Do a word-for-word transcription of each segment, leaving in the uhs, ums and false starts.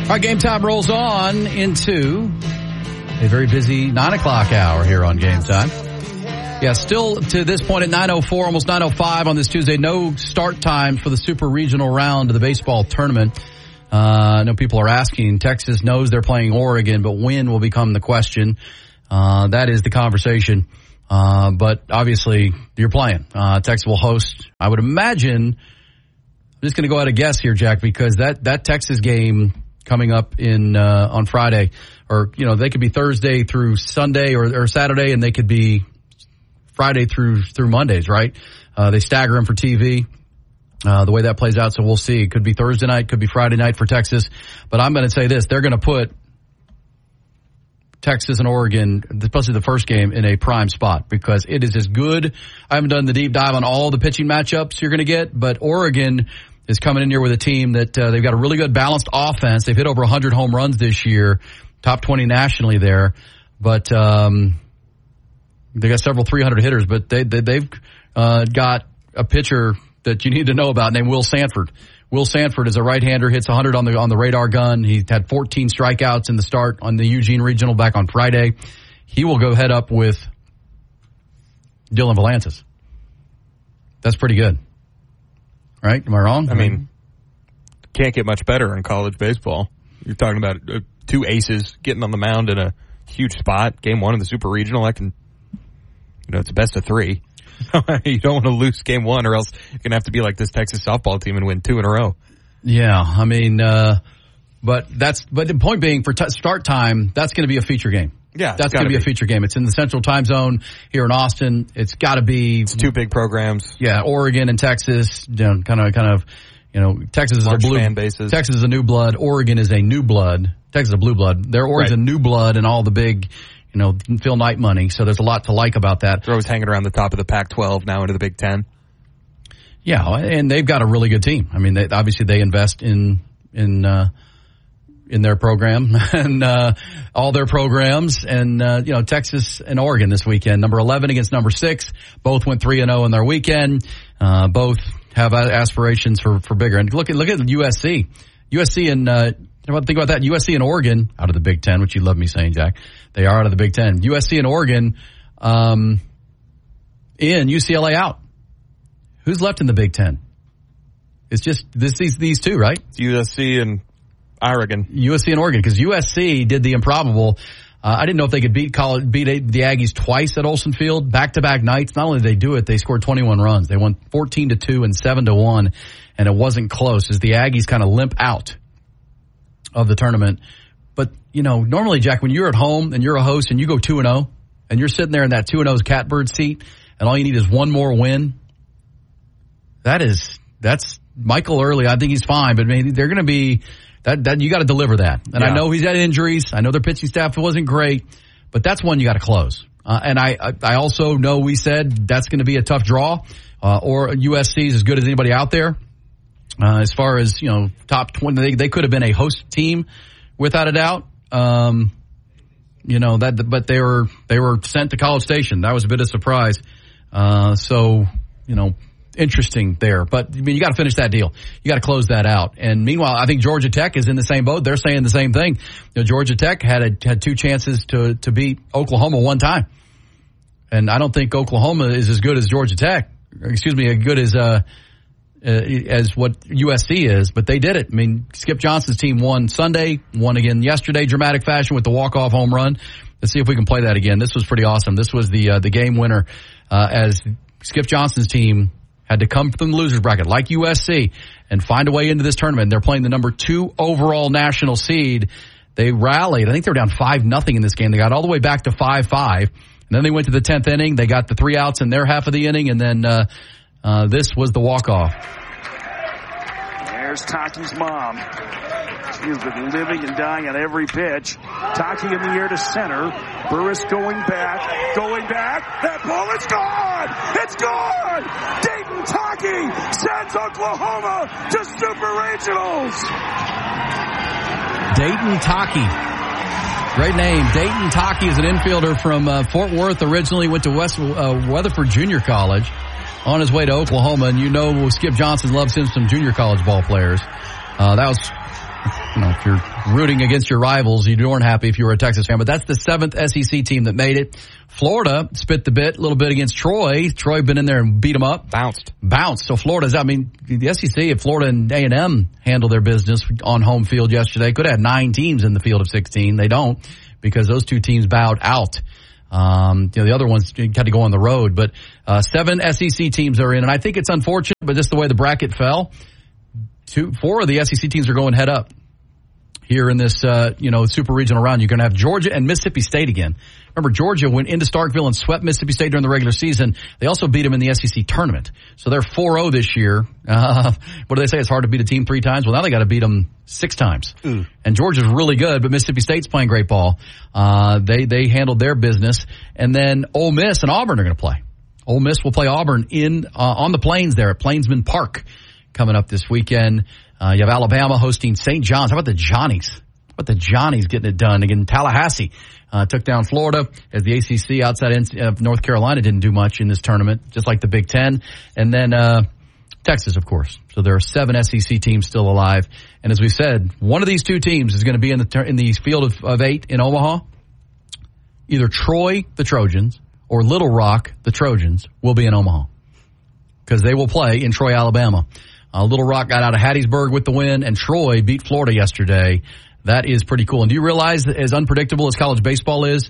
All right, Game Time rolls on into a very busy nine o'clock hour here on Game Time. Yeah, still to this point at nine oh four, almost nine oh five on this Tuesday, no start time for the Super Regional round of the baseball tournament. Uh, I know people are asking. Texas knows they're playing Oregon, but when will become the question. Uh, that is the conversation. Uh, but obviously, you're playing. Uh, Texas will host, I would imagine, I'm just going to go out and guess here, Jack, because that, that Texas game coming up in uh, on Friday, or, you know, they could be Thursday through Sunday or, or Saturday, and they could be Friday through through Mondays, right? Uh, they stagger them for T V, uh, the way that plays out, so we'll see. It could be Thursday night, could be Friday night for Texas. But I'm going to say this, they're going to put Texas and Oregon, especially the first game, in a prime spot because it is as good. I haven't done the deep dive on all the pitching matchups you're going to get, but Oregon is coming in here with a team that uh, they've got a really good balanced offense. They've hit over one hundred home runs this year, top twenty nationally there. But um, they got several three hundred hitters, but they, they, they've uh, got a pitcher that you need to know about named Will Sanford. Will Sanford is a right-hander, hits one hundred on the on the radar gun. He had fourteen strikeouts in the start on the Eugene Regional back on Friday. He will go head up with Dylan Valances. That's pretty good. Right? Am I wrong? I mean, can't get much better in college baseball. You're talking about uh, two aces getting on the mound in a huge spot. Game one of the Super Regional. I can, you know, it's a best of three. You don't want to lose game one, or else you're going to have to be like this Texas softball team and win two in a row. Yeah, I mean, uh, but that's but the point being for t- start time, that's going to be a feature game. Yeah, that's going to be, be a feature game. It's in the Central Time Zone here in Austin. It's got to be. It's two big programs. Yeah, Oregon and Texas. You know, kind of, kind of. You know, Texas is Large a blue. Fan bases. Texas is a new blood. Oregon is a new blood. Texas is a blue blood. Their Oregon's right. a new blood, and all the big. You know, Phil Knight money. So there's a lot to like about that. They're always hanging around the top of the Pac twelve, now into the Big Ten. Yeah, and they've got a really good team. I mean, they, obviously they invest in in uh, in their program and uh, all their programs. And uh, you know, Texas and Oregon this weekend, number eleven against number six. Both went three and zero in their weekend. Uh, both have aspirations for for bigger. And look at look at U S C, U S C and. Uh, Think about that. U S C and Oregon out of the Big Ten, which you love me saying, Jack. They are out of the Big Ten. U S C and Oregon um, in, U C L A out. Who's left in the Big Ten? It's just this these these two, right? U S C and Oregon. U S C and Oregon, because U S C did the improbable. Uh, I didn't know if they could beat college, beat the Aggies twice at Olsen Field, back-to-back nights. Not only did they do it, they scored twenty-one runs. They won fourteen to two and seven to one, and it wasn't close as the Aggies kind of limp out of the tournament. But, you know, normally, Jack, when you're at home and you're a host and you go two and oh, and you're sitting there in that two and oh's catbird seat, and all you need is one more win, that is, that's Michael Early. I think he's fine, but maybe they're going to be, that, that you got to deliver that. And yeah. I know he's had injuries. I know their pitching staff wasn't great, but that's one you got to close. Uh, and I, I also know we said that's going to be a tough draw, uh, or U S C is as good as anybody out there. Uh, as far as, you know, top twenty, they, they could have been a host team without a doubt. Um, you know, that, but they were, they were sent to College Station. That was a bit of a surprise. Uh, so, you know, interesting there, but I mean, you got to finish that deal. You got to close that out. And meanwhile, I think Georgia Tech is in the same boat. They're saying the same thing. You know, Georgia Tech had a, had two chances to, to beat Oklahoma one time. And I don't think Oklahoma is as good as Georgia Tech, or excuse me, as good as, uh, Uh, as what U S C is, but they did it. I mean, Skip Johnson's team won Sunday, won again yesterday, dramatic fashion with the walk-off home run. Let's see if we can play that again. This was pretty awesome. This was the uh, the game winner uh, as Skip Johnson's team had to come from the loser's bracket, like U S C, and find a way into this tournament. They're playing the number two overall national seed. They rallied. I think they were down five nothing in this game. They got all the way back to five five, and then they went to the tenth inning. They got the three outs in their half of the inning, and then uh, Uh, this was the walk-off. There's Taki's mom. She's been living and dying on every pitch. Taki in the air to center. Burris going back, going back. That ball is gone! It's gone! Dayton Taki sends Oklahoma to Super Regionals! Dayton Taki. Great name. Dayton Taki is an infielder from uh, Fort Worth originally, went to West uh, Weatherford Junior College. On his way to Oklahoma, and you know Skip Johnson loves him some junior college ball players. Uh, that was you know, if you're rooting against your rivals, you weren't happy if you were a Texas fan. But that's the seventh S E C team that made it. Florida spit the bit a little bit against Troy. Troy been in there and beat them up. Bounced. Bounced. So Florida's, I mean, the S E C, if Florida and A and M handle their business on home field yesterday, could have had nine teams in the field of sixteen. They don't, because those two teams bowed out. Um, you know, the other ones had to go on the road. But uh, seven S E C teams are in, and I think it's unfortunate, but just the way the bracket fell, two, four of the S E C teams are going head up here in this, uh, you know, super regional round. You're going to have Georgia and Mississippi State again. Remember, Georgia went into Starkville and swept Mississippi State during the regular season. They also beat them in the S E C tournament. So they're four oh this year. Uh, what do they say? It's hard to beat a team three times. Well, now they got to beat them six times. Mm. And Georgia's really good, but Mississippi State's playing great ball. Uh, they, they handled their business. And then Ole Miss and Auburn are going to play. Ole Miss will play Auburn in, uh, on the Plains there at Plainsman Park coming up this weekend. Uh, you have Alabama hosting Saint John's. How about the Johnnies? How about the Johnnies getting it done? Again, Tallahassee uh, took down Florida, as the A C C outside of North Carolina didn't do much in this tournament, just like the Big Ten. And then uh, Texas, of course. So there are seven S E C teams still alive. And as we said, one of these two teams is going to be in the ter- in the field of, of eight in Omaha. Either Troy, the Trojans, or Little Rock, the Trojans, will be in Omaha, because they will play in Troy, Alabama. Uh, Little Rock got out of Hattiesburg with the win, and Troy beat Florida yesterday. That is pretty cool. And do you realize that as unpredictable as college baseball is,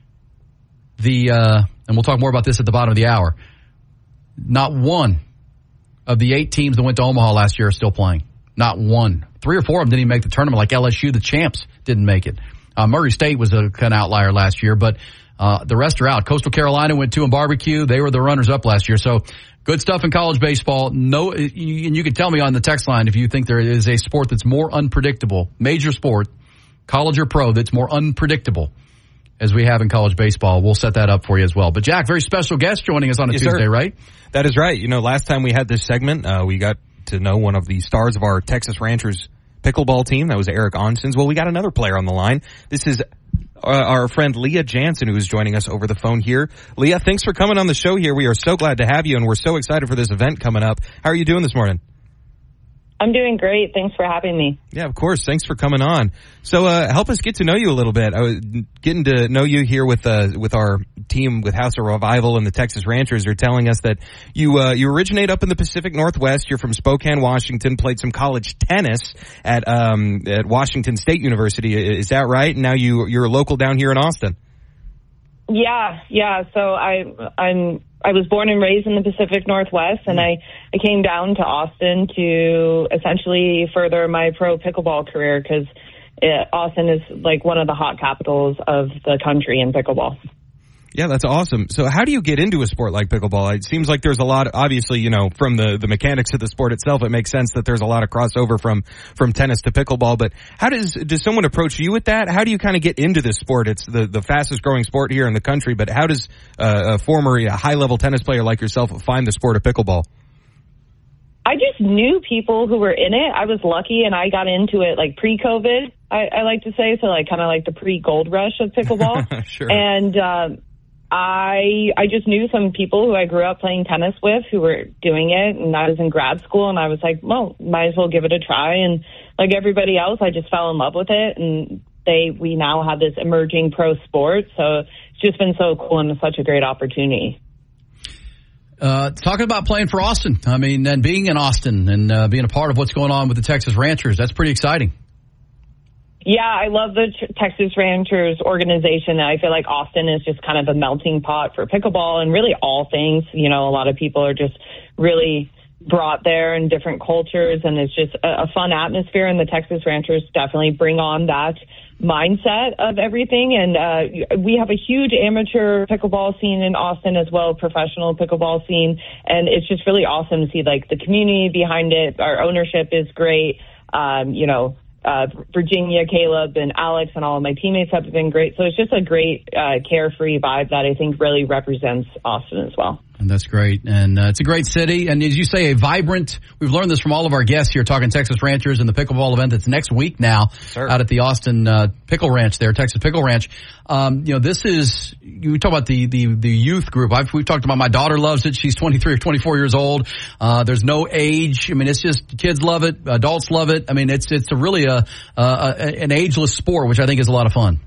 the uh, and we'll talk more about this at the bottom of the hour, not one of the eight teams that went to Omaha last year are still playing. Not one. Three or four of them didn't even make the tournament, like L S U, the champs, didn't make it. Uh, Murray State was a kind of outlier last year, but uh, the rest are out. Coastal Carolina went to and barbecue. They were the runners-up last year. So good stuff in college baseball. No, and you can tell me on the text line if you think there is a sport that's more unpredictable, major sport, college or pro, that's more unpredictable as we have in college baseball. We'll set that up for you as well. But Jack, very special guest joining us on a yes, Tuesday, sir. Right? That is right. You know, last time we had this segment, uh, we got to know one of the stars of our Texas Ranchers pickleball team. That was Eric Onsens. Well, we got another player on the line. This is uh, our friend Leah Jansen, who is joining us over the phone here. Leah, thanks for coming on the show here. We are so glad to have you, and we're so excited for this event coming up. How are you doing this morning? I'm doing great. Thanks for having me. Yeah, of course. Thanks for coming on. So, uh, help us get to know you a little bit. I was getting to know you here with, uh, with our team with House of Revival and the Texas Ranchers are telling us that you, uh, you originate up in the Pacific Northwest. You're from Spokane, Washington, played some college tennis at, um, at Washington State University. Is that right? And now you, you're a local down here in Austin. Yeah, yeah. So I, I'm, I was born and raised in the Pacific Northwest, and I, I came down to Austin to essentially further my pro pickleball career, because Austin is like one of the hot capitals of the country in pickleball. Yeah, that's awesome. So how do you get into a sport like pickleball? It seems like there's a lot, obviously, you know, from the, the mechanics of the sport itself, it makes sense that there's a lot of crossover from, from tennis to pickleball. But how does, does someone approach you with that? How do you kind of get into this sport? It's the, the fastest growing sport here in the country, but how does uh, a former a high level tennis player like yourself find the sport of pickleball? I just knew people who were in it. I was lucky, and I got into it like pre-COVID, I, I like to say, so like kind of like the pre-gold rush of pickleball. Sure. And um, I I just knew some people who I grew up playing tennis with who were doing it, and I was in grad school, and I was like, well, might as well give it a try. And like everybody else, I just fell in love with it, and they we now have this emerging pro sport, so it's just been so cool and such a great opportunity. Uh, talking about playing for Austin, I mean, and being in Austin and uh, being a part of what's going on with the Texas Ranchers, that's pretty exciting. Yeah, I love the Texas Ranchers organization. I feel like Austin is just kind of a melting pot for pickleball and really all things. You know, a lot of people are just really brought there in different cultures, and it's just a, a fun atmosphere, and the Texas Ranchers definitely bring on that mindset of everything. And uh, we have a huge amateur pickleball scene in Austin as well, professional pickleball scene, and it's just really awesome to see like the community behind it. Our ownership is great. Um, you know, uh, Virginia, Caleb, and Alex, and all of my teammates have been great. So it's just a great uh, carefree vibe that I think really represents Austin as well. And that's great. And uh, it's a great city. And as you say, a vibrant, we've learned this from all of our guests here talking Texas Ranchers and the pickleball event that's next week now sure. out at the Austin uh, Pickle Ranch there, Texas Pickle Ranch. Um, you know, this is, you talk about the, the, the youth group. I've, we've talked about my daughter loves it. She's twenty-three or twenty-four years old. Uh, there's no age. I mean, it's just kids love it. Adults love it. I mean, it's, it's a really a, a, a an ageless sport, which I think is a lot of fun.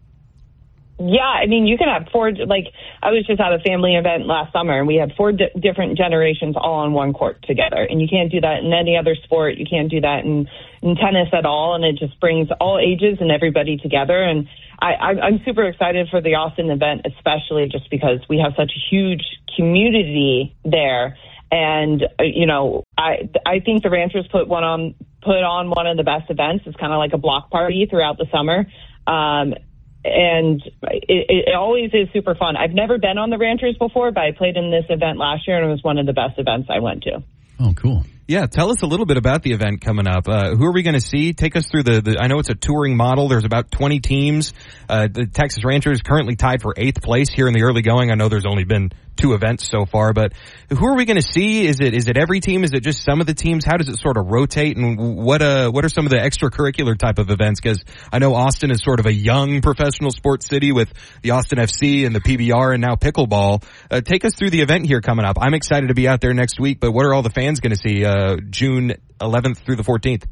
Yeah, I mean, you can have four, like, I was just at a family event last summer, and we had four di- different generations all on one court together. And you can't do that in any other sport. You can't do that in, in tennis at all. And it just brings all ages and everybody together. And I, I, I'm super excited for the Austin event, especially just because we have such a huge community there. And, uh, you know, I I think the Ranchers put one on put on one of the best events. It's kind of like a block party throughout the summer. Um And it, it always is super fun. I've never been on the Ranchers before, but I played in this event last year, and it was one of the best events I went to. Oh, cool. Yeah, tell us a little bit about the event coming up. Uh, who are we going to see? Take us through the, the, I know it's a touring model. There's about twenty teams. Uh, the Texas Ranchers currently tied for eighth place here in the early going. I know there's only been two events so far, but who are we going to see? Is it, is it every team? Is it just some of the teams? How does it sort of rotate? And what, uh, what are some of the extracurricular type of events? Cause I know Austin is sort of a young professional sports city with the Austin F C and the P B R and now pickleball. Uh, take us through the event here coming up. I'm excited to be out there next week, but what are all the fans going to see, uh, June eleventh through the fourteenth?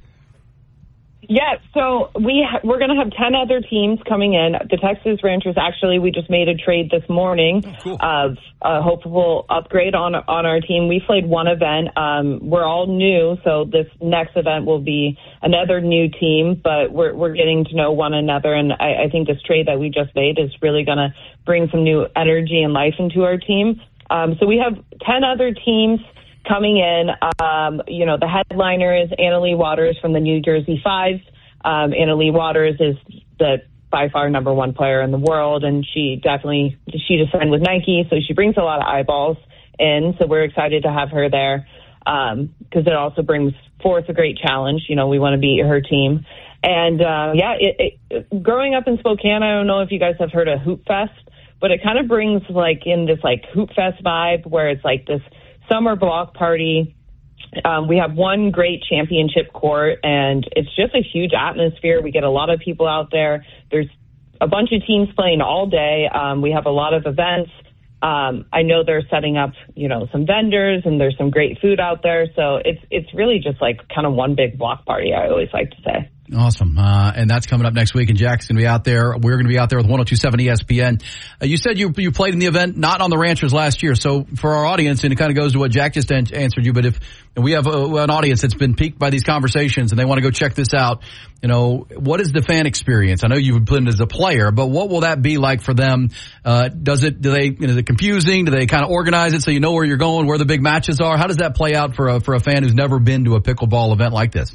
Yeah, so we ha- we're going to have ten other teams coming in. The Texas Ranchers, actually, we just made a trade this morning oh, cool. of a hopeful upgrade on on our team. We played one event. Um, we're all new, so this next event will be another new team, but we're we're getting to know one another, and I, I think this trade that we just made is really going to bring some new energy and life into our team. Um, so we have ten other teams coming in. Um, you know, the headliner is Anna Leigh Waters from the New Jersey Fives. Um, Anna Leigh Waters is the by far number one player in the world, and she definitely, she just signed with Nike, so she brings a lot of eyeballs in, so we're excited to have her there because um, it also brings forth a great challenge. You know, we want to beat her team. And, uh, yeah, it, it, growing up in Spokane, I don't know if you guys have heard of Hoop Fest, but it kind of brings, like, in this, like, Hoop Fest vibe where it's, like, this summer block party. Um, we have one great championship court, and it's just a huge atmosphere. We get a lot of people out there. There's a bunch of teams playing all day. Um, we have a lot of events. Um, I know they're setting up, you know, some vendors, and there's some great food out there. So it's it's really just like kind of one big block party, I always like to say. Awesome. Uh, and that's coming up next week, and Jack's going to be out there. We're going to be out there with one oh two point seven E S P N. Uh, you said you you played in the event, not on the Ranchers last year. So for our audience, and it kind of goes to what Jack just an- answered you, but if we have a, an audience that's been piqued by these conversations and they want to go check this out, you know, what is the fan experience? I know you've been as a player, but what will that be like for them? Uh, does it, do they, you know, is it confusing? Do they kind of organize it so you know where you're going, where the big matches are? How does that play out for a, for a fan who's never been to a pickleball event like this?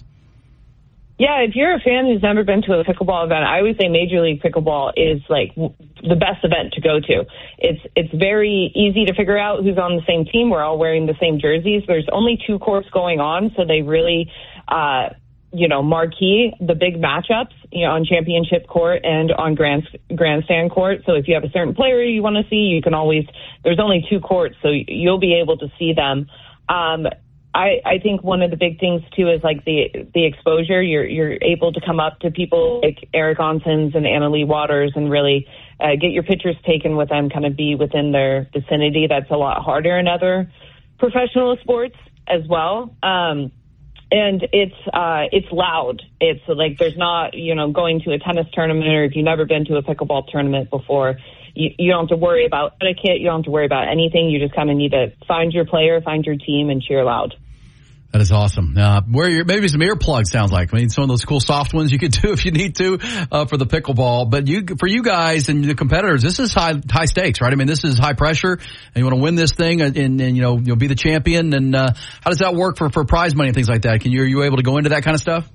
Yeah, if you're a fan who's never been to a pickleball event, I always say Major League Pickleball is like w- the best event to go to. It's it's very easy to figure out who's on the same team. We're all wearing the same jerseys. There's only two courts going on, so they really, uh, you know, marquee the big matchups, you know, on championship court and on grand grandstand court. So if you have a certain player you want to see, you can always. There's only two courts, so you'll be able to see them. Um, I, I think one of the big things too is like the the exposure. You're you're able to come up to people like Eric Onsens and Anna Leigh Waters and really uh, get your pictures taken with them. Kind of be within their vicinity. That's a lot harder in other professional sports as well. Um, and it's uh, it's loud. It's like there's not, you know, going to a tennis tournament, or if you've never been to a pickleball tournament before. You, you don't have to worry about etiquette. You don't have to worry about anything. You just kind of need to find your player, find your team, and cheer loud. That is awesome. Uh, where your maybe some earplugs sounds like. I mean, some of those cool soft ones you could do if you need to uh, for the pickleball. But you, for you guys and the competitors, this is high high stakes, right? I mean, this is high pressure, and you want to win this thing, and, and, and you know you'll be the champion. And uh, how does that work for, for prize money and things like that? Can you are you able to go into that kind of stuff?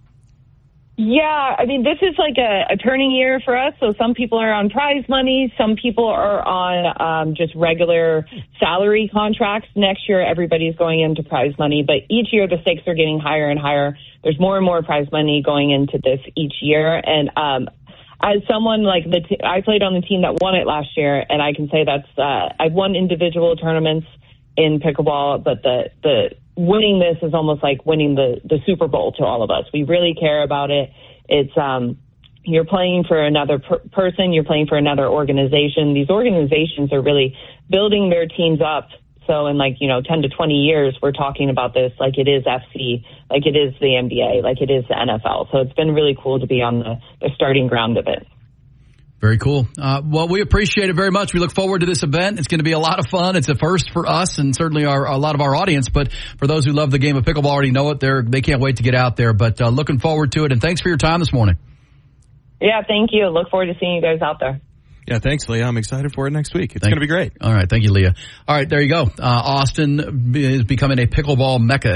Yeah, I mean, this is like a, a turning year for us. So some people are on prize money. Some people are on um, just regular salary contracts. Next year, everybody's going into prize money. But each year, the stakes are getting higher and higher. There's more and more prize money going into this each year. And um, as someone like the, t- I played on the team that won it last year, and I can say that's, uh, I've won individual tournaments in pickleball, but the, the winning this is almost like winning the, the Super Bowl to all of us. We really care about it. It's, um, you're playing for another per- person, you're playing for another organization. These organizations are really building their teams up. So in like, you know, ten to twenty years, we're talking about this like it is F C, like it is the N B A, like it is the N F L. So it's been really cool to be on the, the starting ground of it. Very cool. Uh, well, we appreciate it very much. We look forward to this event. It's going to be a lot of fun. It's a first for us and certainly our, a lot of our audience. But for those who love the game of pickleball already know it. They're, they can't wait to get out there. But uh, looking forward to it. And thanks for your time this morning. Yeah, thank you. Look forward to seeing you guys out there. Yeah, thanks, Leah. I'm excited for it next week. It's going to be great. All right. Thank you, Leah. All right. There you go. Uh, Austin is becoming a pickleball mecca.